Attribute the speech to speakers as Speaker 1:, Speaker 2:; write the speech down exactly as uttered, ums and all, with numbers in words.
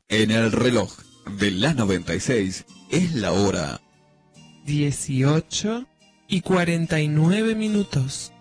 Speaker 1: En el reloj de la noventa y seis es la hora
Speaker 2: dieciocho y cuarenta y nueve minutos.